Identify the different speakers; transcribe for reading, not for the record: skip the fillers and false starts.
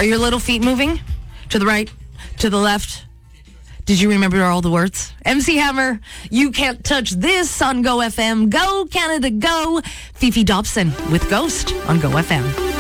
Speaker 1: Are your little feet moving? To the right? To the left? Did you remember all the words? MC Hammer, You Can't Touch This on Go FM. Go, Canada, go. Fifi Dobson with Ghost on Go FM.